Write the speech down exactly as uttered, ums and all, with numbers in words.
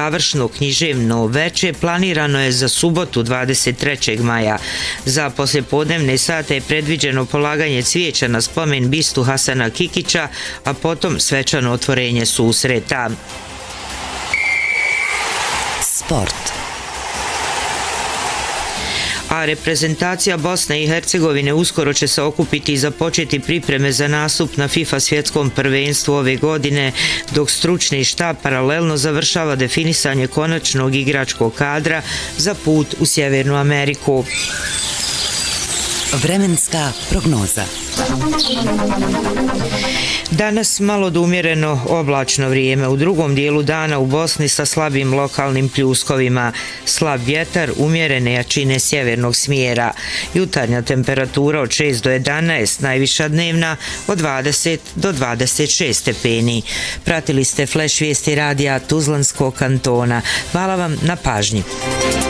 završno književno veče planirano je za subotu dvadeset trećeg maja. Za poslijepodnevne sate je predviđeno polaganje cvijeća na spomen bistu Hasana Kikića, a potom svečano otvorenje susreta. Sport. A reprezentacija Bosne i Hercegovine uskoro će se okupiti i započeti pripreme za nastup na FIFA svjetskom prvenstvu ove godine, dok stručni štab paralelno završava definisanje konačnog igračkog kadra za put u Sjevernu Ameriku. Vremenska prognoza. Danas malo do umjereno oblačno vrijeme, u drugom dijelu dana u Bosni sa slabim lokalnim pljuskovima, slab vjetar umjerene jačine sjevernog smjera, jutarnja temperatura od šest do jedanaest, najviša dnevna od dvadeset do dvadeset šest stepeni. Pratili ste Flash vijesti radija Tuzlanskog kantona. Hvala vam na pažnji.